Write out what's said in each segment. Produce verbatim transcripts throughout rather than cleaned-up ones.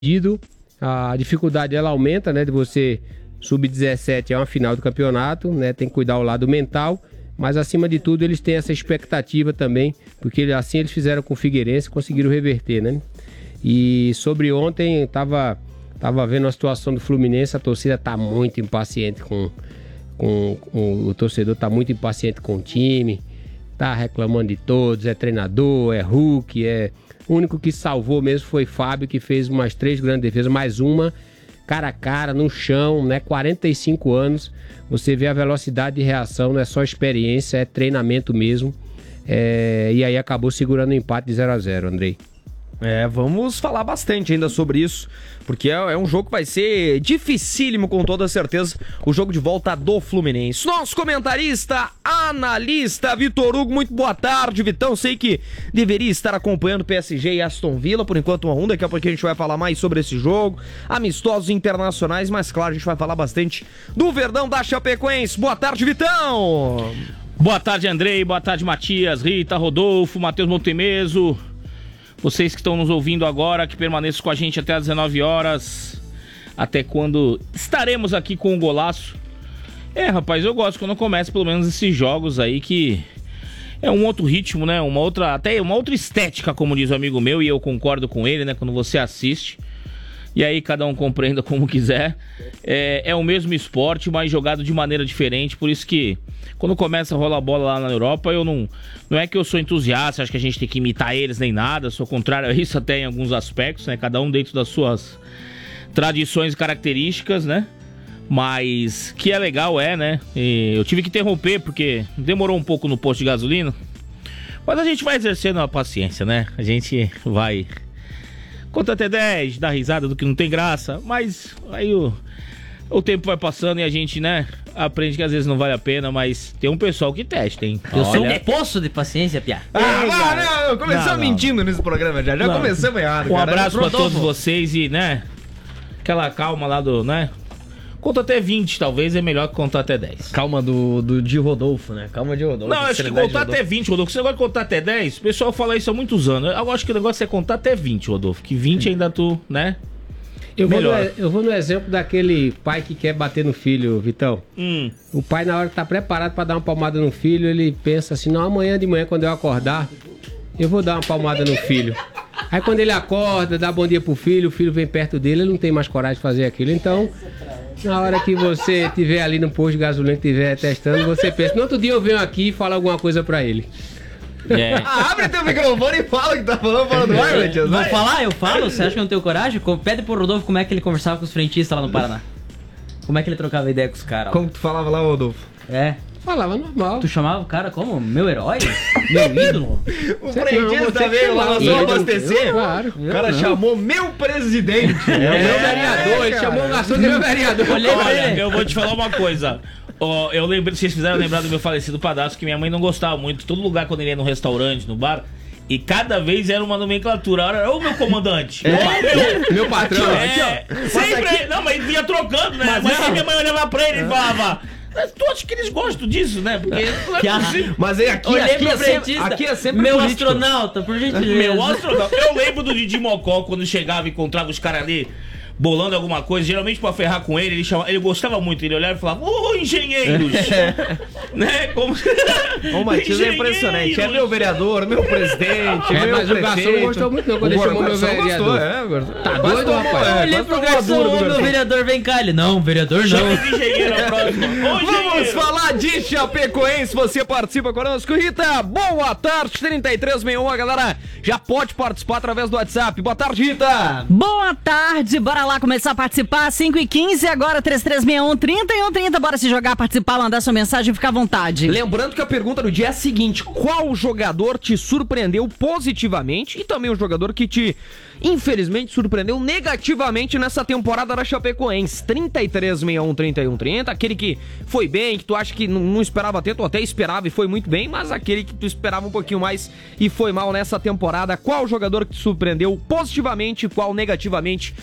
A dificuldade ela aumenta, né, de você sub dezessete é uma final do campeonato, né, tem que cuidar o lado mental, mas acima de tudo eles têm essa expectativa também, porque assim eles fizeram com o Figueirense e conseguiram reverter, né? E sobre ontem, tava, tava vendo a situação do Fluminense, a torcida tá muito impaciente com, com, com o torcedor, tá muito impaciente com o time, tá reclamando de todos, é treinador, é Hulk, é... O único que salvou mesmo foi Fábio, que fez umas três grandes defesas, mais uma cara a cara, no chão, né? quarenta e cinco anos, você vê a velocidade de reação, não é só experiência, é treinamento mesmo. É... E aí acabou segurando o empate de zero a zero, Andrei. É, vamos falar bastante ainda sobre isso, porque é, é um jogo que vai ser dificílimo, com toda certeza, o jogo de volta do Fluminense. Nosso comentarista, analista, Vitor Hugo, muito boa tarde, Vitão. Sei que deveria estar acompanhando P S G e Aston Villa, por enquanto um a um, daqui a pouco a gente vai falar mais sobre esse jogo, amistosos internacionais, mas claro, a gente vai falar bastante do Verdão da Chapecoense. Boa tarde, Vitão! Boa tarde, Andrei, boa tarde, Matias, Rita, Rodolfo, Matheus Montemeso. Vocês que estão nos ouvindo agora, que permaneçam com a gente até às dezenove horas, até quando estaremos aqui com o golaço. É, rapaz, eu gosto quando começa pelo menos esses jogos aí, que é um outro ritmo, né? Uma outra, até uma outra estética, como diz o amigo meu, e eu concordo com ele, né? Quando você assiste, e aí cada um compreenda como quiser. É, é o mesmo esporte, mas jogado de maneira diferente, por isso que quando começa a rolar a bola lá na Europa, eu não... Não é que eu sou entusiasta, acho que a gente tem que imitar eles nem nada, sou contrário a isso até em alguns aspectos, né? Cada um dentro das suas tradições e características, né? Mas que é legal, é, né? E eu tive que interromper porque demorou um pouco no posto de gasolina, mas a gente vai exercendo a paciência, né? A gente vai... Conta até dez, dá risada do que não tem graça, mas aí o... O tempo vai passando e a gente, né, aprende que às vezes não vale a pena, mas tem um pessoal que testa, hein? Eu sou um poço de paciência, Piá. Ah, ah não, começamos mentindo nesse programa já, já não. começamos errado, Um cara. abraço pra todos vocês e, né, aquela calma lá do, né, conta até vinte, talvez, é melhor que contar até dez. Calma do, do de Rodolfo, né? Calma de Rodolfo. Não, acho que contar até vinte, Rodolfo. Você negócio de contar até dez, o pessoal fala isso há muitos anos. Eu acho que o negócio é contar até vinte, Rodolfo, que vinte ainda tu, né... Eu vou, no, eu vou no exemplo daquele pai que quer bater no filho, Vitão. Hum. O pai, na hora que tá preparado pra dar uma palmada no filho, ele pensa assim, não, amanhã de manhã, quando eu acordar, eu vou dar uma palmada no filho. Aí quando ele acorda, dá bom dia pro filho, o filho vem perto dele, ele não tem mais coragem de fazer aquilo. Então, na hora que você estiver ali no posto de gasolina, estiver testando, você pensa, no outro dia eu venho aqui e falo alguma coisa pra ele. É. Ah, abre teu microfone e fala o que tá falando fora do ar, Matias. Vou falar, eu falo? Você acha que eu não tenho coragem? Pede pro Rodolfo como é que ele conversava com os frentistas lá no Paraná. Como é que ele trocava ideia com os caras? Como que tu falava lá, Rodolfo? É. Falava normal. Tu chamava o cara como? Meu herói? Meu ídolo? O frentista veio lá na sua abastecer? Claro. O cara chamou meu presidente. É, é o meu vereador, ele chamou o garçom de meu vereador. Olha, eu vou te falar uma coisa. Oh, eu lembro, vocês fizeram lembrar do meu falecido padrasto, que minha mãe não gostava muito. Todo lugar, quando ele ia no restaurante, no bar, e cada vez era uma nomenclatura. Era o meu comandante. É. Meu, meu patrão. É, sempre. Aqui... Não, mas ele ia trocando, né? Mas, mas aí minha mãe olhava pra ele e falava. Tu acha que eles gostam disso, né? Porque não é possível. Mas aí aqui, aqui, é sempre, aqui é sempre meu político. Astronauta, por gentileza. Meu astronauta. Eu lembro do Didi Mocó, quando chegava e encontrava os caras ali bolando alguma coisa, geralmente pra ferrar com ele, ele, chamava, ele gostava muito, ele olhava e falava, ô, oh, engenheiros! Né? Como... Ô, Matias, é impressionante, é meu vereador, meu presidente, é, meu mas prefeito. O garçom não gostou muito não, quando ele chamou meu vereador. Gostou, é, tá doido, rapaz? Eu olhei pro garçom, ô, meu vereador, vem cá. Ele, não, vereador não. Vamos falar de Chapecoense, você participa conosco. Rita, boa tarde, trinta e três sessenta e um, a galera já pode participar através do WhatsApp. Boa tarde, Rita. Boa tarde, bora lá começar a participar, cinco e quinze, agora três três seis um, trinta e um trinta, bora se jogar, participar, mandar sua mensagem, fica à vontade. Lembrando que a pergunta do dia é a seguinte, qual jogador te surpreendeu positivamente e também o jogador que te, infelizmente, surpreendeu negativamente nessa temporada da Chapecoense? Trinta e três sessenta e um, trinta e um trinta, aquele que foi bem, que tu acha que não, não esperava tanto, ou até esperava e foi muito bem, mas aquele que tu esperava um pouquinho mais e foi mal nessa temporada. Qual jogador que te surpreendeu positivamente e qual negativamente no verão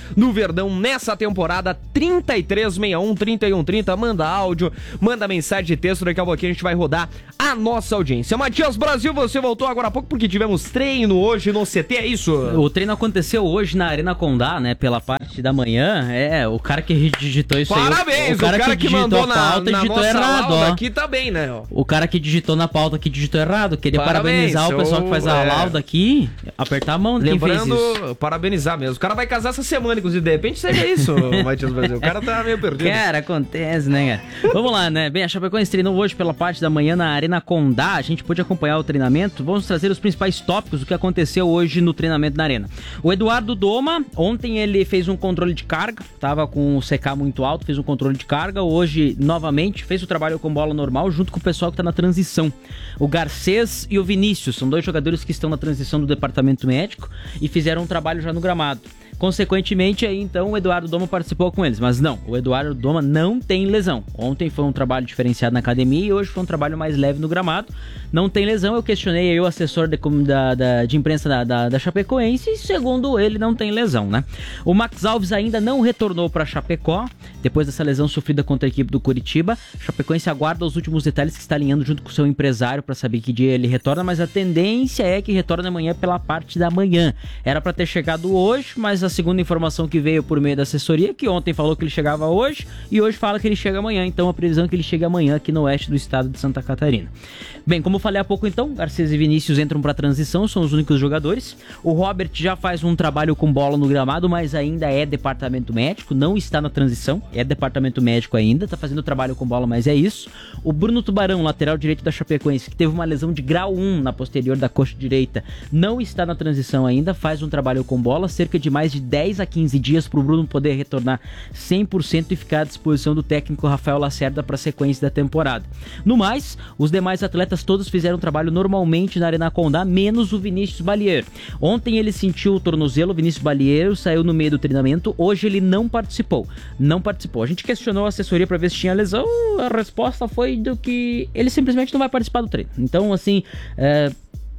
Verdão nessa temporada. Trinta e três sessenta e um, trinta e um trinta. Manda áudio, manda mensagem de texto. Daqui a pouquinho a gente vai rodar a nossa audiência. Matias Brasil, você voltou agora há pouco porque tivemos treino hoje no C T, é isso? O treino aconteceu hoje na Arena Condá, né? Pela parte da manhã. É, o cara que digitou isso Parabéns, aí. O, o cara, o cara que, que mandou a pauta, na, na digitou nossa errado, lauda ó. aqui tá bem, né? Ó. O cara que digitou na pauta que digitou errado. Queria Parabéns, parabenizar o pessoal que faz a é. lauda aqui. Apertar a mão de quem fez isso. Lembrando, parabenizar mesmo. O cara vai casar essa semana, inclusive. De repente seja isso, Matias Brasil. O cara tá meio perdido. Cara, acontece, né, cara? Vamos lá, né? Bem, a Chapecoense treinou hoje pela parte da manhã na Arena Condá. A gente pôde acompanhar o treinamento. Vamos trazer os principais tópicos do que aconteceu hoje no treinamento na Arena. O Eduardo Doma, ontem ele fez um controle de carga. Tava com o C K muito alto, fez um controle de carga. Hoje, novamente, fez o trabalho com bola normal, junto com o pessoal que tá na transição. O Garcês e o Vinícius são dois jogadores que estão na transição do departamento médico e fizeram um trabalho já no gramado. Consequentemente, aí então o Eduardo Doma participou com eles, mas não, o Eduardo Doma não tem lesão. Ontem foi um trabalho diferenciado na academia e hoje foi um trabalho mais leve no gramado. Não tem lesão, eu questionei aí o assessor de, da, da, de imprensa da, da, da Chapecoense e segundo ele não tem lesão, né? O Max Alves ainda não retornou para Chapecó, depois dessa lesão sofrida contra a equipe do Curitiba. A Chapecoense aguarda os últimos detalhes que está alinhando junto com o seu empresário para saber que dia ele retorna, mas a tendência é que retorne amanhã pela parte da manhã. Era para ter chegado hoje, mas a segunda informação que veio por meio da assessoria, que ontem falou que ele chegava hoje e hoje fala que ele chega amanhã, então a previsão é que ele chegue amanhã aqui no oeste do estado de Santa Catarina. Bem, como eu falei há pouco então, Garcês e Vinícius entram para transição, são os únicos jogadores. O Robert já faz um trabalho com bola no gramado, mas ainda é departamento médico, não está na transição, é departamento médico ainda, está fazendo trabalho com bola, mas é isso. O Bruno Tubarão, lateral direito da Chapecoense, que teve uma lesão de grau um na posterior da coxa direita, não está na transição ainda, faz um trabalho com bola, cerca de mais de dez a quinze dias para o Bruno poder retornar cem por cento e ficar à disposição do técnico Rafael Lacerda para a sequência da temporada. No mais, os demais atletas todos fizeram trabalho normalmente na Arena Condá, menos o Vinícius Balieiro. Ontem ele sentiu o tornozelo, o Vinícius Balieiro saiu no meio do treinamento, hoje ele não participou. Não participou. A gente questionou a assessoria para ver se tinha lesão, a resposta foi do que ele simplesmente não vai participar do treino. Então, assim, é...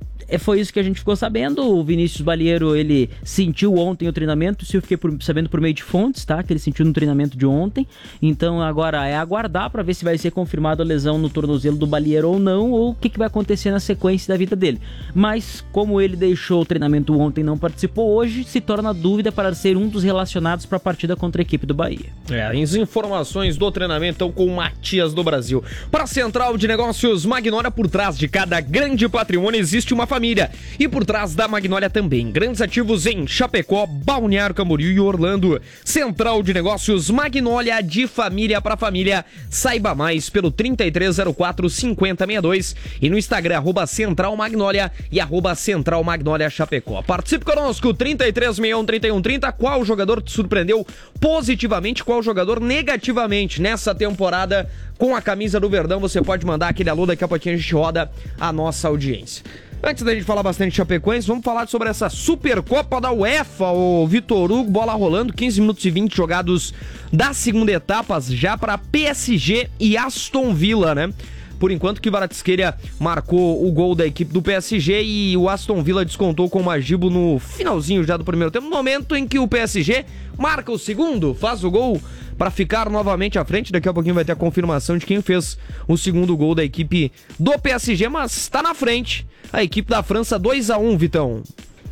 foi isso que a gente ficou sabendo. O Vinícius Balieiro, ele sentiu ontem o treinamento, isso eu fiquei por, sabendo por meio de fontes, tá? Que ele sentiu no treinamento de ontem. Então agora é aguardar para ver se vai ser confirmada a lesão no tornozelo do Balieiro ou não, ou o que, que vai acontecer na sequência da vida dele. Mas como ele deixou o treinamento ontem e não participou, hoje se torna dúvida para ser um dos relacionados para a partida contra a equipe do Bahia. É, as informações do treinamento estão com o Matias do Brasil. Para a Central de Negócios Magnólia, por trás de cada grande patrimônio existe uma família. E por trás da Magnólia também, grandes ativos em Chapecó, Balneário Camboriú e Orlando. Central de Negócios Magnólia, de família para família. Saiba mais pelo trinta e três zero quatro, cinquenta sessenta e dois e no Instagram, arroba Central Magnólia e arroba Central Magnólia Chapecó. Participe conosco, trinta e três sessenta e um, trinta e um trinta. Qual jogador te surpreendeu positivamente, qual jogador negativamente nessa temporada com a camisa do Verdão? Você pode mandar aquele alô, daqui a pouquinho a gente roda a nossa audiência. Antes da gente falar bastante de Chapecoense, vamos falar sobre essa Supercopa da UEFA. O Vitor Hugo, bola rolando, quinze minutos e vinte jogados da segunda etapa, já para P S G e Aston Villa, né? Por enquanto que Kvaratskhelia marcou o gol da equipe do P S G e o Aston Villa descontou com o Magibo no finalzinho já do primeiro tempo, no momento em que o P S G marca o segundo, faz o gol para ficar novamente à frente. Daqui a pouquinho vai ter a confirmação de quem fez o segundo gol da equipe do P S G, mas está na frente a equipe da França, dois a um, Vitão.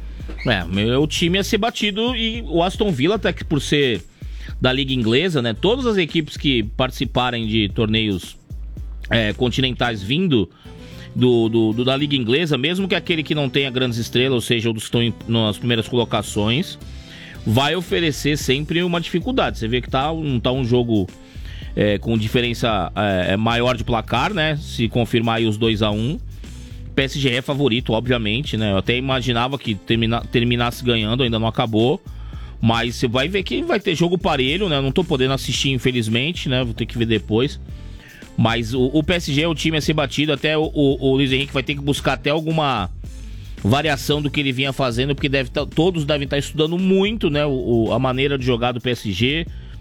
É, meu time ia ser batido e o Aston Villa, até que por ser da Liga Inglesa, né, todas as equipes que participarem de torneios é, continentais vindo do, do, do, da Liga Inglesa, mesmo que aquele que não tenha grandes estrelas, ou seja, os que estão em, nas primeiras colocações, vai oferecer sempre uma dificuldade. Você vê que tá um, tá um jogo é, com diferença é, maior de placar, né? Se confirmar aí os dois a um. P S G é favorito, obviamente, né? Eu até imaginava que termina, terminasse ganhando, ainda não acabou. Mas você vai ver que vai ter jogo parelho, né? Eu não tô podendo assistir, infelizmente, né? Vou ter que ver depois. Mas o, o P S G é o time a ser batido. Até o, o, o Luiz Henrique vai ter que buscar até alguma variação do que ele vinha fazendo, porque deve tá, todos devem estar estudando muito, né, o, a maneira de jogar do P S G,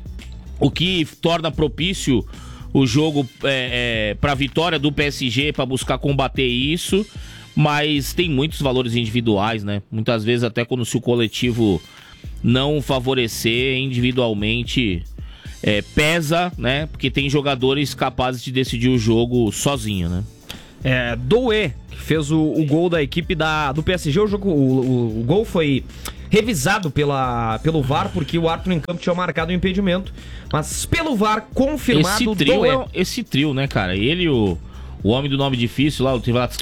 o que torna propício o jogo é, é, para a vitória do P S G, para buscar combater isso. Mas tem muitos valores individuais, né? Muitas vezes até quando se o coletivo não favorecer individualmente é, pesa, né? Porque tem jogadores capazes de decidir o jogo sozinho, né? É, Doué, que fez o, o gol da equipe da, do P S G, o, jogo, o, o, o gol foi revisado pela, pelo V A R, porque o árbitro em campo tinha marcado o impedimento, mas pelo V A R confirmado... Esse trio, Doué. é, esse trio, né, cara? Ele, o, o homem do nome difícil lá, o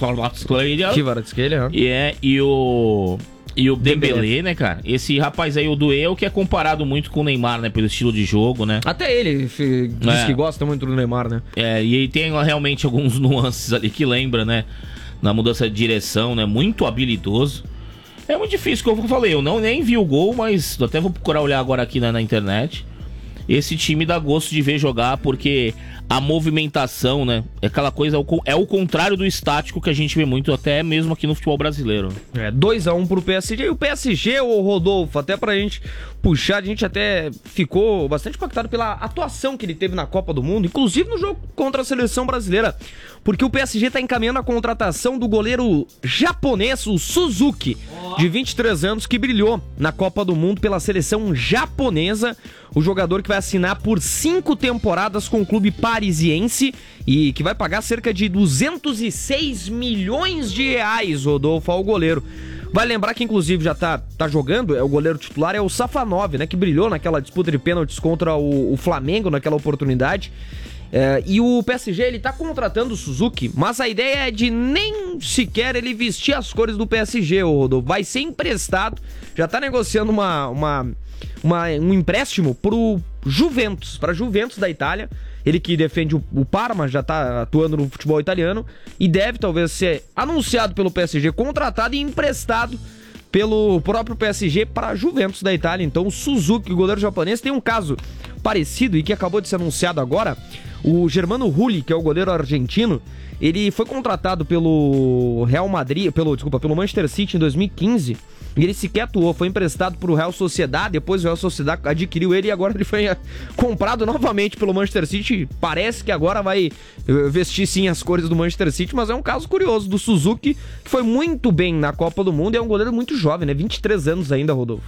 Kvaratskhelia, e é e o... E o Dembélé, Dembélé, né, cara? Esse rapaz aí, o Doué, é o que é comparado muito com o Neymar, né? Pelo estilo de jogo, né? Até ele f- diz É. que gosta muito do Neymar, né? É, e ele tem realmente alguns nuances ali que lembra, né? Na mudança de direção, né? Muito habilidoso. É muito difícil, como eu falei, eu não nem vi o gol, mas até vou procurar olhar agora aqui na, na internet. Esse time dá gosto de ver jogar, porque a movimentação, né? É aquela coisa, é o contrário do estático que a gente vê muito, até mesmo aqui no futebol brasileiro. É, dois a um pro P S G. E o P S G, ô Rodolfo, até pra gente puxar, a gente até ficou bastante impactado pela atuação que ele teve na Copa do Mundo, inclusive no jogo contra a seleção brasileira, porque o P S G tá encaminhando a contratação do goleiro japonês, o Suzuki, de vinte e três anos, que brilhou na Copa do Mundo pela seleção japonesa. O jogador que vai assinar por cinco temporadas com o clube parisiense e que vai pagar cerca de duzentos e seis milhões de reais, Rodolfo, ao goleiro. Vai lembrar que inclusive já tá, tá jogando, é o goleiro titular, é o Safanov, né, que brilhou naquela disputa de pênaltis contra o, o Flamengo naquela oportunidade. É, e o P S G, ele tá contratando o Suzuki, mas a ideia é de nem sequer ele vestir as cores do P S G, ô Rodolfo. Vai ser emprestado, já tá negociando uma, uma, uma, um empréstimo pro Juventus, pra Juventus da Itália. Ele que defende o, o Parma, já tá atuando no futebol italiano e deve talvez ser anunciado pelo P S G, contratado e emprestado pelo próprio P S G para a Juventus da Itália. Então o Suzuki, o goleiro japonês, tem um caso parecido e que acabou de ser anunciado agora. O Germano Rulli, que é o goleiro argentino, ele foi contratado pelo Real Madrid, pelo, desculpa, pelo Manchester City em dois mil e quinze, e ele sequer atuou, foi emprestado para o Real Sociedad, depois o Real Sociedad adquiriu ele e agora ele foi comprado novamente pelo Manchester City. Parece que agora vai vestir sim as cores do Manchester City, mas é um caso curioso do Suzuki, que foi muito bem na Copa do Mundo e é um goleiro muito jovem, né? vinte e três anos ainda, Rodolfo.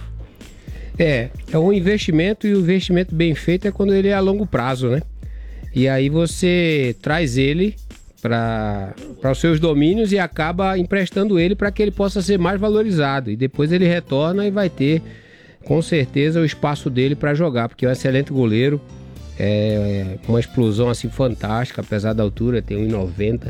É, é um investimento, e o investimento bem feito é quando ele é a longo prazo, né? E aí você traz ele para os seus domínios e acaba emprestando ele para que ele possa ser mais valorizado. E depois ele retorna e vai ter, com certeza, o espaço dele para jogar, porque é um excelente goleiro, é uma explosão assim fantástica, apesar da altura, tem um metro e noventa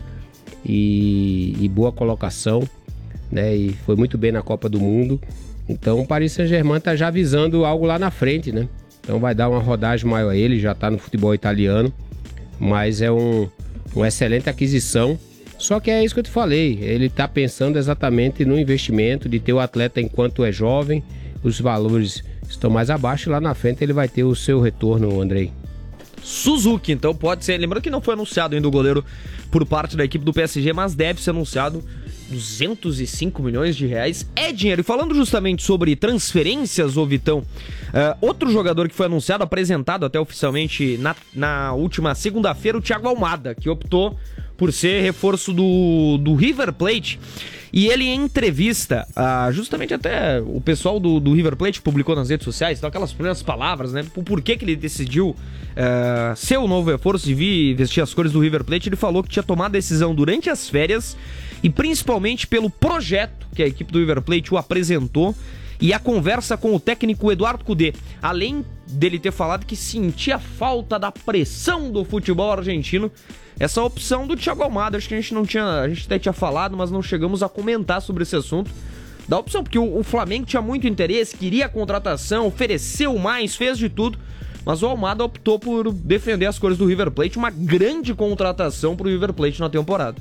e, e boa colocação, né? E foi muito bem na Copa do Mundo. Então o Paris Saint-Germain está já visando algo lá na frente, né? Então vai dar uma rodagem maior a ele, já está no futebol italiano, mas é um, uma excelente aquisição. Só que é isso que eu te falei, ele está pensando exatamente no investimento, de ter o atleta enquanto é jovem, os valores estão mais abaixo, e lá na frente ele vai ter o seu retorno, Andrei. Suzuki, então pode ser, lembrando que não foi anunciado ainda o goleiro por parte da equipe do P S G, mas deve ser anunciado. Duzentos e cinco milhões de reais é dinheiro. E falando justamente sobre transferências, ô Vitão, uh, outro jogador que foi anunciado, apresentado até oficialmente na, na última segunda-feira, o Thiago Almada, que optou por ser reforço do, do River Plate. E ele, em entrevista, uh, justamente até o pessoal do, do River Plate publicou nas redes sociais, então aquelas primeiras palavras, né? O porquê que ele decidiu uh, ser o novo reforço e vir vestir as cores do River Plate. Ele falou que tinha tomado a decisão durante as férias e principalmente pelo projeto que a equipe do River Plate o apresentou e a conversa com o técnico Eduardo Cudê. Além dele ter falado que sentia falta da pressão do futebol argentino, essa opção do Thiago Almada, acho que a gente não tinha, a gente até tinha falado, mas não chegamos a comentar sobre esse assunto, da opção, porque o, o Flamengo tinha muito interesse, queria a contratação, ofereceu mais, fez de tudo, mas o Almada optou por defender as cores do River Plate, uma grande contratação pro River Plate na temporada.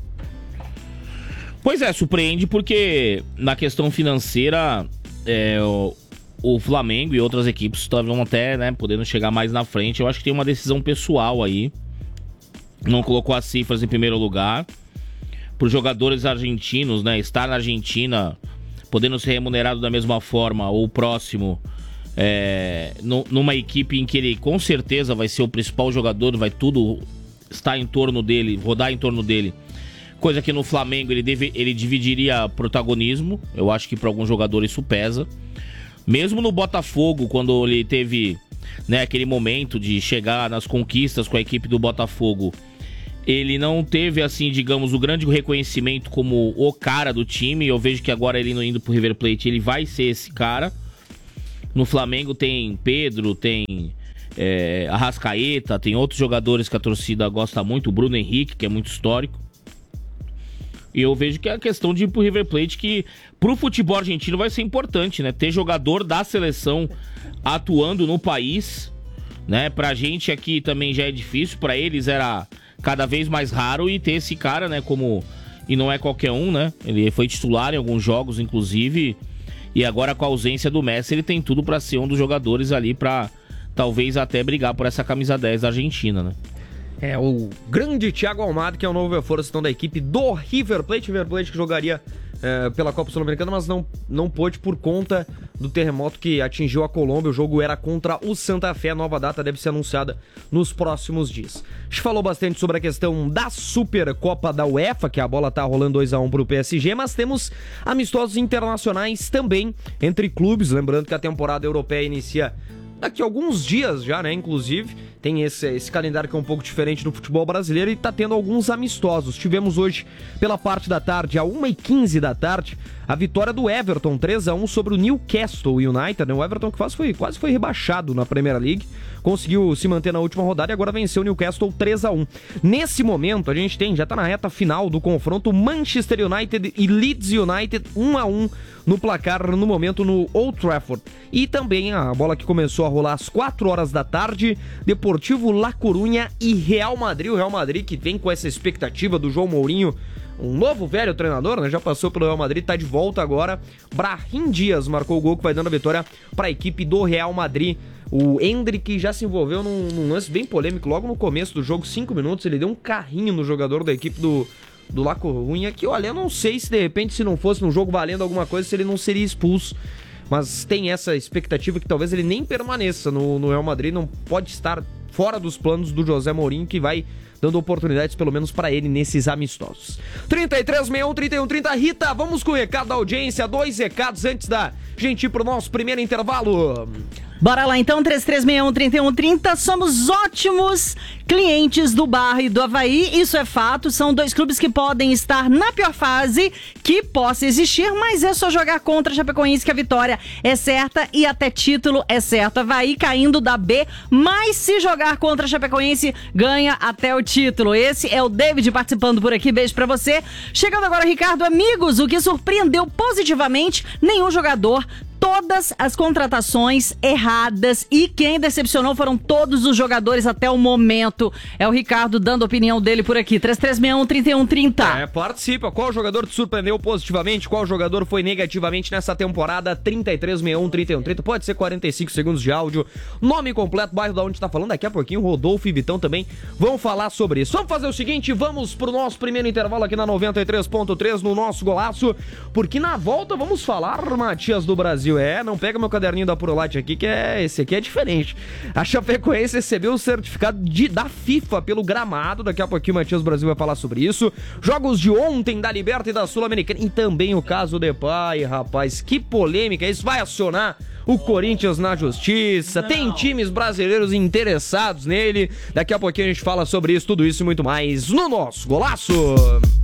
Pois é, surpreende porque na questão financeira é, o, o Flamengo e outras equipes estavam até, né, podendo chegar mais na frente. Eu acho que tem uma decisão pessoal aí. Não colocou as cifras em primeiro lugar. Para os jogadores argentinos, né, estar na Argentina, podendo ser remunerado da mesma forma ou próximo, é, no, numa equipe em que ele com certeza vai ser o principal jogador, vai tudo estar em torno dele, rodar em torno dele. Coisa que no Flamengo ele, deve, ele dividiria protagonismo. Eu acho que para alguns jogadores isso pesa. Mesmo no Botafogo, quando ele teve, né, aquele momento de chegar nas conquistas com a equipe do Botafogo, ele não teve, assim, digamos, o grande reconhecimento como o cara do time. Eu vejo que agora ele indo pro River Plate, ele vai ser esse cara. No Flamengo tem Pedro, tem é, Arrascaeta, tem outros jogadores que a torcida gosta muito, o Bruno Henrique, que é muito histórico. E eu vejo que é a questão de ir pro River Plate, que pro futebol argentino vai ser importante, né? Ter jogador da seleção atuando no país, né? Pra gente aqui também já é difícil, pra eles era cada vez mais raro, e ter esse cara, né, como... E não é qualquer um, né? Ele foi titular em alguns jogos, inclusive, e agora com a ausência do Messi, ele tem tudo pra ser um dos jogadores ali pra talvez até brigar por essa camisa dez da Argentina, né? É, o grande Thiago Almada, que é o novo reforço então, da equipe do River Plate. River Plate que jogaria é, pela Copa Sul-Americana, mas não, não pôde por conta do terremoto que atingiu a Colômbia. O jogo era contra o Santa Fé. A nova data deve ser anunciada nos próximos dias. A gente falou bastante sobre a questão da Supercopa da UEFA, que a bola tá rolando dois a um pro P S G, mas temos amistosos internacionais também entre clubes. Lembrando que a temporada europeia inicia daqui a alguns dias já, né? Inclusive, tem esse, esse calendário que é um pouco diferente no futebol brasileiro, e tá tendo alguns amistosos. Tivemos hoje, pela parte da tarde, a uma e quinze da tarde, a vitória do Everton, três a um sobre o Newcastle United, né? O Everton que quase foi, quase foi rebaixado na Premier League, conseguiu se manter na última rodada e agora venceu o Newcastle três a um. Nesse momento, a gente tem, já tá na reta final do confronto, Manchester United e Leeds United, um a um no placar no momento no Old Trafford. E também a bola que começou a rolar às quatro horas da tarde, Deportivo La Coruña e Real Madrid. O Real Madrid que vem com essa expectativa do João Mourinho, um novo velho treinador, né? Já passou pelo Real Madrid, tá de volta agora. Brahim Dias marcou o gol que vai dando a vitória para a equipe do Real Madrid. O Endrick já se envolveu num, num lance bem polêmico logo no começo do jogo, cinco minutos, ele deu um carrinho no jogador da equipe do, do La Coruña, que olha, eu não sei se de repente, se não fosse um jogo valendo alguma coisa, se ele não seria expulso. Mas tem essa expectativa que talvez ele nem permaneça no, no Real Madrid, não pode estar fora dos planos do José Mourinho, que vai dando oportunidades pelo menos para ele nesses amistosos. trinta e três, sessenta e um, trinta e um, trinta. Rita, vamos com o recado da audiência, dois recados antes da gente ir pro nosso primeiro intervalo. Bora lá então, três três seis um, trinta e um trinta. Somos ótimos clientes do Barra e do Avaí, isso é fato. São dois clubes que podem estar na pior fase que possa existir, mas é só jogar contra a Chapecoense que a vitória é certa e até título é certo. Avaí caindo da B, mas se jogar contra a Chapecoense, ganha até o título. Esse é o David participando por aqui, beijo pra você. Chegando agora, Ricardo, amigos, o que surpreendeu positivamente, nenhum jogador, todas as contratações erradas, e quem decepcionou foram todos os jogadores até o momento. É o Ricardo dando a opinião dele por aqui. três três seis um, trinta e um trinta. É, participa. Qual jogador te surpreendeu positivamente? Qual jogador foi negativamente nessa temporada? trinta e três sessenta e um, trinta e um trinta. Pode ser quarenta e cinco segundos de áudio. Nome completo, bairro da onde tá falando. Daqui a pouquinho, Rodolfo e Vitão também vão falar sobre isso. Vamos fazer o seguinte, vamos pro nosso primeiro intervalo aqui na noventa e três ponto três, no nosso Golaço, porque na volta vamos falar, Matias, do Brasil. É, não pega meu caderninho da Purolite aqui, que é, esse aqui é diferente. A Chapecoense recebeu o certificado de, da FIFA pelo gramado. Daqui a pouquinho o Matias Brasil vai falar sobre isso. Jogos de ontem da Liberta e da Sul-Americana. E também o caso Depay, rapaz. Que polêmica. Isso vai acionar o Corinthians na justiça. Não. Tem times brasileiros interessados nele. Daqui a pouquinho a gente fala sobre isso, tudo isso e muito mais no nosso Golaço.